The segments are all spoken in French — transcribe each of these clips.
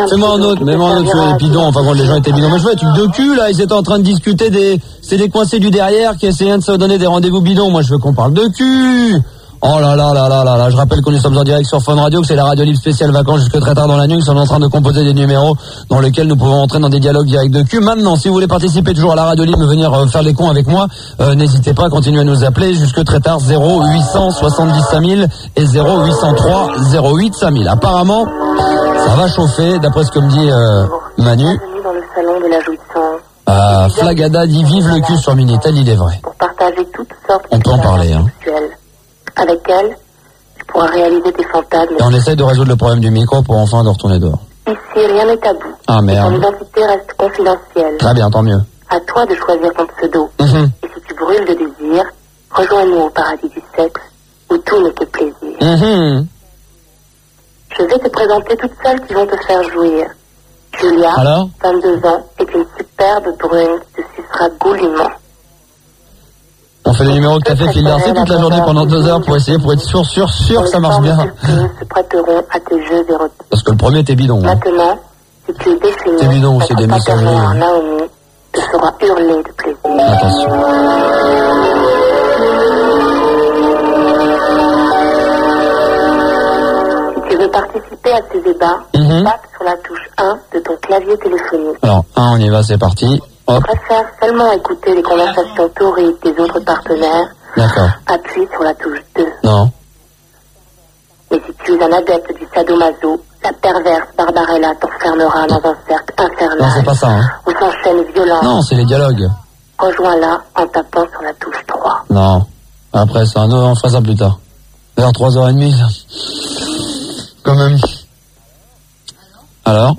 Fais-moi un autre, mets-moi un autre sur les bidons, enfin quand les gens étaient bidons. Mais je fais un truc de cul là, ils étaient en train de discuter c'est des coincés du derrière qui essayaient de se donner des rendez-vous bidons. Moi je veux qu'on parle de cul. Oh là là là là là là, je rappelle que nous sommes en direct sur Fun Radio, que c'est la radio libre spéciale vacances jusque très tard dans la nuit. Nous sommes en train de composer des numéros dans lesquels nous pouvons entrer dans des dialogues directs de cul. Maintenant, si vous voulez participer toujours à la radio libre, venir faire les cons avec moi, n'hésitez pas à continuer à nous appeler jusque très tard, 0870 5000 et 0803 08 5000. Apparemment, ça va chauffer, d'après ce que me dit Manu. Bienvenue dans le salon de la jouissance. Flagada dit vive le cul sur Minitel, il est vrai. Pour partager toutes sortes on peut en parler, hein. Sexuelles. Avec elle, tu pourras réaliser tes fantasmes. Et on essaie de résoudre le problème du micro pour enfin de retourner dehors. Ici, rien n'est tabou. Ah merde. Ton identité reste confidentielle. Très bien, tant mieux. À toi de choisir ton pseudo. Et si tu brûles de désir, rejoins-nous au paradis du sexe, où tout n'est que plaisir. Je vais te présenter toutes celles qui vont te faire jouir. Julia, alors 22 ans, est une superbe brune qui te sucera goulûment. On fait des numéros de café fil d'Arcé toute la journée pendant 2 heures pour essayer, pour être sûr que ça marche bien. Se prêteront à tes jeux érotiques. Parce que le premier t'es bidon. Hein. Maintenant, si tu es défini, t'es bidon, c'est des messageries. Naomi te fera hurler de plaisir. Attention. Si tu veux participer à ces débats, tape sur la touche 1 de ton clavier téléphonique. Alors, 1, on y va, c'est parti. Tu préfères seulement écouter les conversations torrides des autres partenaires. D'accord. Appuie sur la touche 2. Non. Mais si tu es un adepte du sadomaso, la perverse Barbarella t'enfermera dans un cercle infernal. Non, c'est pas ça, hein. Où s'enchaînent violences. Non, c'est les dialogues. Rejoins-la en tapant sur la touche 3. Non. Après ça, on fera ça plus tard. Vers 3h30, ça. Quand même. Alors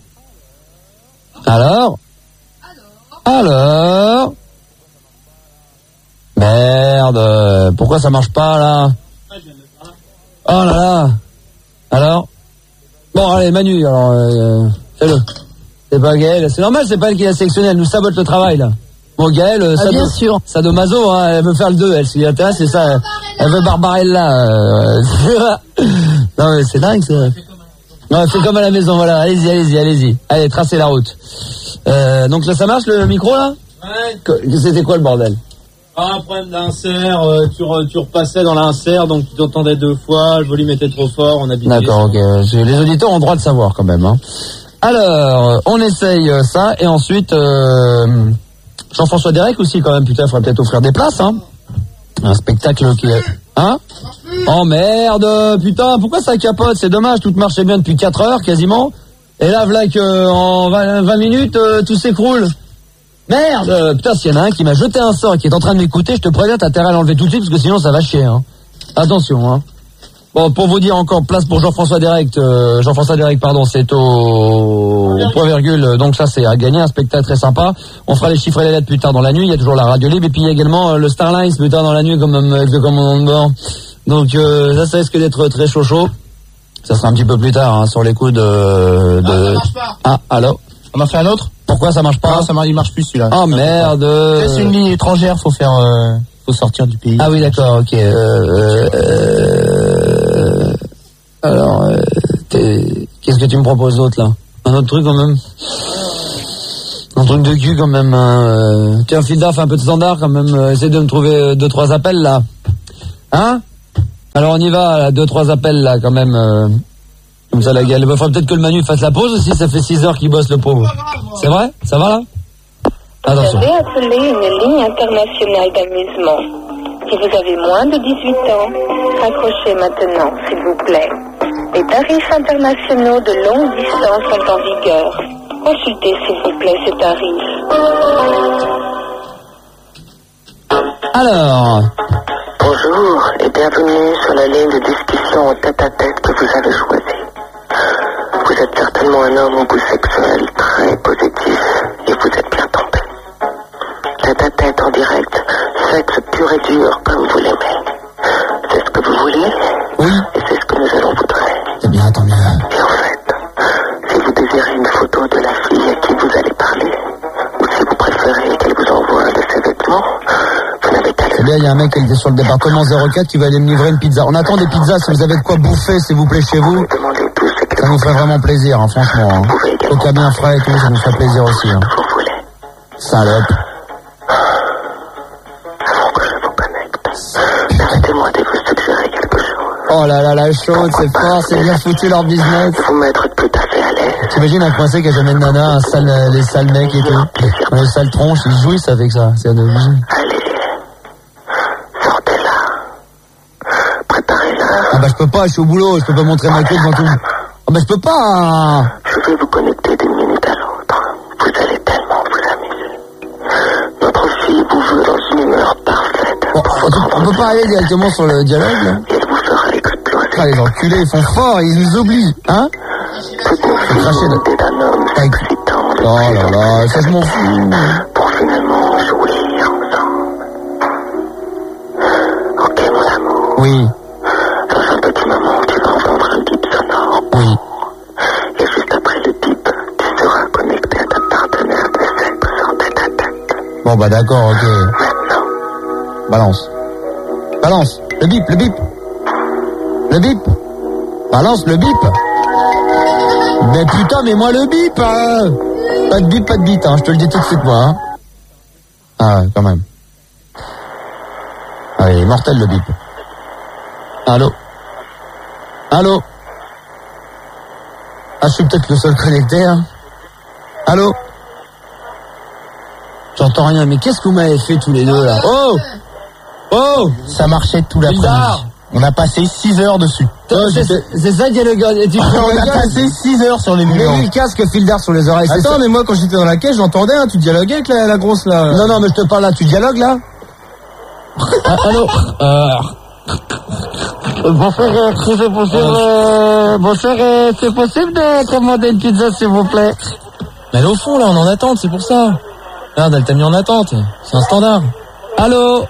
Merde, pourquoi ça marche pas là? Oh là là. Alors bon, allez, Manu, alors fais-le. C'est pas Gaël, c'est normal, c'est pas elle qui est sélectionnée, elle nous sabote le travail là. Bon, Gaël, bien sûr. sadomaso, hein, elle veut faire le 2, elle, ce qui l'intéresse, c'est ça, elle veut Barbarella. Non mais c'est dingue ça. Non, fais comme à la maison, voilà, allez-y. Allez, tracez la route. Donc là, ça marche le micro là? Ouais. C'était quoi le bordel? Un problème d'insert, tu repassais dans l'insert, donc tu t'entendais 2 fois, le volume était trop fort, on a bidé. D'accord, ok. Les auditeurs ont le droit de savoir quand même. Hein. Alors, on essaye ça, et ensuite, Jean-François Derek aussi quand même, putain, il faudrait peut-être offrir des places, hein. Un spectacle qui est... Hein? Oh merde, putain, pourquoi ça capote? C'est dommage, tout marchait bien depuis 4 heures quasiment. Et là, voilà qu'en 20 minutes, tout s'écroule. Merde, putain, s'il y en a un qui m'a jeté un sort et qui est en train de m'écouter, je te préviens, t'as intérêt à l'enlever tout de suite parce que sinon ça va chier, hein. Attention, hein. Bon, pour vous dire encore, place pour Jean-François Derek, c'est au point virgule, donc ça c'est à gagner, un spectacle très sympa. On fera les chiffres et les lettres plus tard dans la nuit, il y a toujours la radio libre, et puis il y a également le Starlines plus tard dans la nuit, comme avec le commandant de bord. Donc ça risque d'être très chaud. Ça sera un petit peu plus tard, hein, sur les coups de... ça marche pas. Ah, alors On en fait un autre? Pourquoi ça marche pas? Il marche plus celui-là. Oh merde. C'est une ligne étrangère, faut sortir du pays. Ah oui, d'accord, ok. Alors, qu'est-ce que tu me proposes d'autre là? Un autre truc quand même? Un truc de cul quand même. Tiens, Filda, fais un peu de standard quand même. Essaye de me trouver 2-3 appels là. Hein? Alors on y va, là, 2-3 appels là quand même. Comme ça la gueule. Il faudra peut-être que le Manu fasse la pause aussi, ça fait 6 heures qu'il bosse le pauvre. C'est vrai? Ça va là? Attention. Vous avez appelé une ligne internationale d'amusement. Si vous avez moins de 18 ans, raccrochez maintenant, s'il vous plaît. Les tarifs internationaux de longue distance sont en vigueur. Consultez, s'il vous plaît, ces tarifs. Alors. Bonjour et bienvenue sur la ligne de discussion en tête-à-tête que vous avez choisie. Vous êtes certainement un homme au goût sexuel très positif et vous êtes bien tombé. Tête-à-tête en direct, sexe pur et dur comme vous l'aimez. C'est ce que vous voulez? Oui. Et c'est ce que nous allons vous donner. C'est bien, tant mieux. Et en fait, si vous désirez une photo de la fille à qui vous allez parler, ou si vous préférez qu'elle vous envoie un de ses vêtements, vous n'avez qu'à le... C'est bien, il y a un mec qui était sur le département 04 qui va aller me livrer une pizza. On attend des pizzas, si vous avez de quoi bouffer, s'il vous plaît, chez vous. Demandez tout ce que Ça nous ferait vraiment plaisir, hein, franchement. Hein. Vous pouvez également coca bien frais et tout, ça nous ferait plaisir aussi. Hein. Vous voulez. Salope. Avant que je vous connecte, permettez-moi de vous suggérer quelque chose. Oh là là, la chaude, c'est fort, c'est bien foutu leur business. Vous mettre tout à fait à l'aise. T'imagines un coincé qui a jamais de nana, les sales mecs et tout. Les sales tronches, ils jouissent avec ça, c'est obligé. Allez, sortez-la. Préparez-la. Ah bah je peux pas, je suis au boulot, je peux pas montrer ma queue devant tout. Ah bah je peux pas. Hein. Je vais vous connecter d'une minute à l'autre. Vous allez tellement vous amuser. Notre fille vous veut dans une humeur parfaite. Bon, on peut pas aller directement sur le dialogue là. Et elle vous fera exploser. Ah les enculés, ils font fort, ils nous oublient, hein. Toute une fille d'un homme excitant. Oh là là, ça je m'en fous. Pour finalement jouir ensemble. Ok mon amour. Oui, Dans un petit moment, tu vas entendre un bip sonore. oui. Et juste après le bip, tu seras connecté à ta partenaire de sexe en tête à tête. Bon bah d'accord, ok. Maintenant, Balance. Balance. Le bip, le bip. Le bip. Balance le bip. Mais putain, mais moi le bip, hein. Pas de bip, pas de bite, hein. Je te le dis tout de suite, moi, hein. Ah ouais, quand même. Allez, mortel le bip. Allô. Allô. Ah, je suis peut-être le seul connecté, hein. Allô. J'entends rien, mais qu'est-ce que vous m'avez fait tous les deux, là? Oh! Oh! Ça marchait tout l'après-midi. Bizarre. On a passé 6 heures dessus. C'est ça qu'il y a le gars. On a passé 6 heures sur les Mais numéros. lui, le casque, file d'air sur les oreilles. c'est ça. Attends, mais moi, quand j'étais dans la caisse, j'entendais, hein, tu dialoguais avec la grosse, là. Non, non, mais je te parle là, tu dialogues là? Ah, allô? Bonsoir, c'est possible, c'est possible de commander une pizza, s'il vous plaît? Mais elle est au fond, là, on est en attente, c'est pour ça. Regarde, elle t'a mis en attente. C'est un standard. Allô?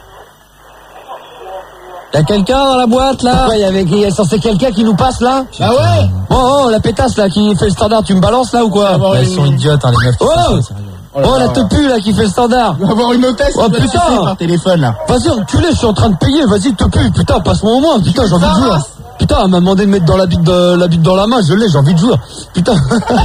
Y'a quelqu'un dans la boîte, là? Ouais, il y a censé quelqu'un qui nous passe là? Ah ouais? Oh, la pétasse là, qui fait le standard, tu me balances là ou quoi? Elles sont idiotes, hein, les meufs. qui font ça, sérieux. Oh, la tepu là, qui fait le standard. On va avoir une hôtesse. Oh putain! Par téléphone, là. Vas-y, enculé, je suis en train de payer, vas-y, tepu, putain, passe-moi au moins, putain, j'ai envie de jouer. Putain, elle m'a demandé de mettre dans la bite dans la main, je l'ai, j'ai envie de jouer. Putain.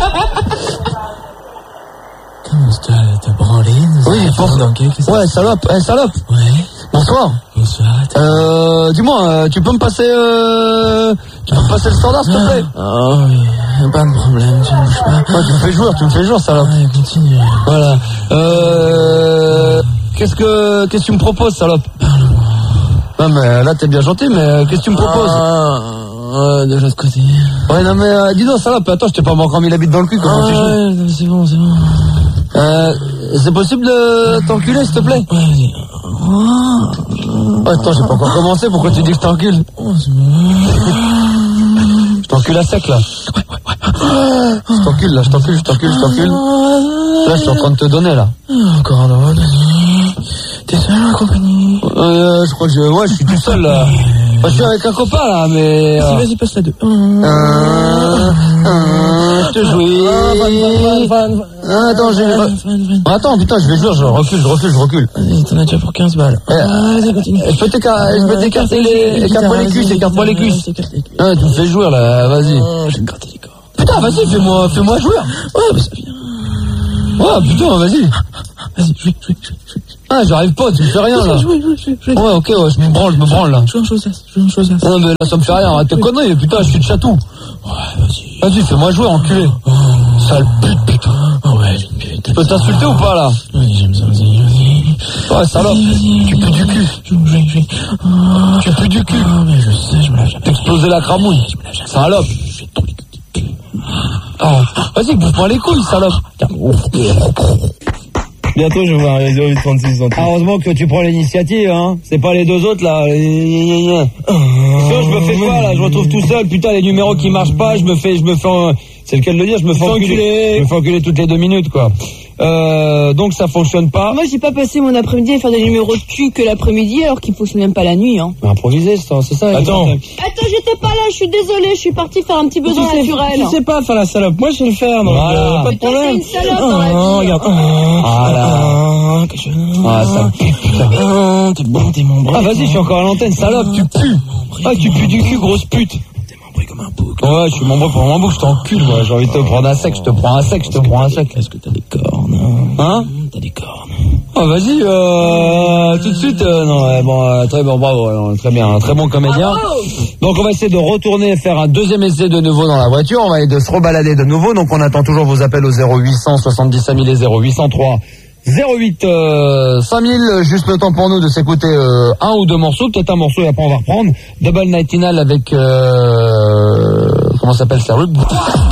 Comment t'as branlé? Oui, ouais, salope, salope. Ouais. Bonsoir. Bonsoir. Dis-moi, tu peux me passer le standard, s'il te plaît? Oh oui, pas de problème, tu ne bouges pas. Ouais, tu me fais jouer, salope. Ouais, continue. Voilà. Qu'est-ce que tu me proposes, salope? Non, mais là, t'es bien gentil, mais qu'est-ce que tu me proposes? De l'autre côté. Ouais, non, mais dis donc, salope, attends, je t'ai pas encore mis la bite dans le cul, comment tu joues? Ouais, c'est bon, c'est bon. C'est possible de t'enculer, s'il te plaît? Ouais, vas-y. Oh, attends, j'ai pas encore commencé, pourquoi tu dis que je t'encule? Je t'encule à sec, là. Je t'encule, là, je t'encule. Là, je suis en train de te donner, là. Encore un autre, vas-y. T'es seul en compagnie? Je crois que je suis tout seul, là. Enfin, je suis avec un copain, là, mais... Vas-y, passe la 2. Je te jouis. Attends, attends, putain, je vais jouer, je recule. Vas-y, t'en as déjà pour 15 balles. Vas-y, continue. Je peux t'écarter écarte-moi les cuisses. Ah, tu me fais jouer, là, vas-y. Je vais me gratter les corps. Putain, vas-y, fais-moi jouer. Ouais, bah ça vient. Ouais, putain, vas-y. Vas-y, joue. Ah, j'arrive pas, tu me fais rien, là. Joue. Ouais, ok, ouais, je me branle, là. Joue en chose. Non, mais là, ça me fait rien, arrête tes conneries, putain, je suis de chatou. Ouais, Vas-y, fais-moi jouer, enculé. Sale pute, putain. Oh ouais, j'ai une pute. Tu peux t'insulter ou pas, là? Vas-y, j'aime ça, vas-y. Ouais, salope, tu pues du cul. Joue. Tu pues du cul. Ah, mais je sais, je me lave jamais. T'explosais la cramouille. Salope. Je vais tomber le cul. Oh, vas-y, bouffe-moi les couilles, salope. Bientôt, je vais voir les 0,36 centimes. Heureusement que tu prends l'initiative, hein. C'est pas les deux autres, là. Sinon, je me fais quoi, là? Je me retrouve tout seul. Putain, les numéros qui marchent pas, je me fais, c'est le cas de le dire, je me fais enculer toutes les 2 minutes, quoi. Donc ça fonctionne pas. Moi, j'ai pas passé mon après-midi à faire des numéros de cul que l'après-midi, alors qu'il fonctionne même pas la nuit, hein. Improviser, c'est ça. Attends, J'étais pas là, je suis désolée, je suis partie faire un petit besoin naturel. tu sais pas faire la salope. Moi, je sais le faire, donc Voilà. pas de problème. T'es une salope dans la vie. Regarde. Ah là. Ah, ça pue, putain. T'es bon, t'es mon bras. Ah, vas-y, je suis encore à l'antenne, salope, tu pues. Ah, tu pues du cul, grosse pute. T'es membré comme un bouc. Ouais, je suis membre pour mon bouc, je t'encule, moi. J'ai envie de te prendre un sec, je te prends un sec. Est-ce que t'as des cornes? Hein? T'as des cornes. Oh, vas-y, tout de suite, non, ouais, bon, très bon, bravo, très bien, un très bon comédien. Donc, on va essayer de retourner et faire un deuxième essai de nouveau dans la voiture. On va essayer de se rebalader de nouveau. Donc, on attend toujours vos appels au 0800 70 5000 et 0803 08 5000. Juste le temps pour nous de s'écouter un ou deux morceaux, peut-être un morceau et après on va reprendre. Double Nightingale avec comment s'appelle ça?